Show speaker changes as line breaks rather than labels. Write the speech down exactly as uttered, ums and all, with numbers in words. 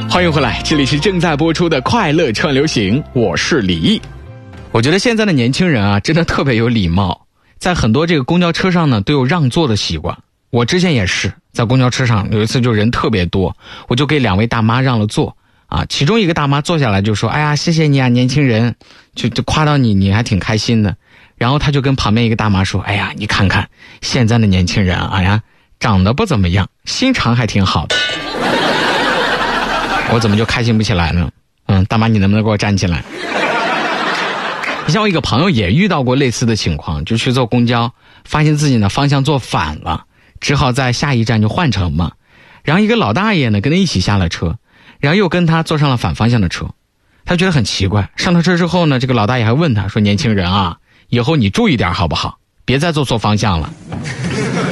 欢迎回来，这里是正在播出的快乐串流行，我是李毅。我觉得现在的年轻人啊，真的特别有礼貌，在很多这个公交车上呢，都有让座的习惯。我之前也是在公交车上，有一次就人特别多，我就给两位大妈让了座啊。其中一个大妈坐下来就说：“哎呀，谢谢你啊，年轻人，就就夸到你，你还挺开心的。”然后他就跟旁边一个大妈说：“哎呀，你看看现在的年轻人啊，哎呀，长得不怎么样，心肠还挺好的。”我怎么就开心不起来呢？嗯，大妈，你能不能给我站起来？你像我一个朋友也遇到过类似的情况，就去坐公交，发现自己的方向坐反了，只好在下一站就换乘嘛。然后一个老大爷呢跟他一起下了车，然后又跟他坐上了反方向的车。他觉得很奇怪，上了车之后呢，这个老大爷还问他说：“年轻人啊，以后你注意点好不好？别再坐错方向了。”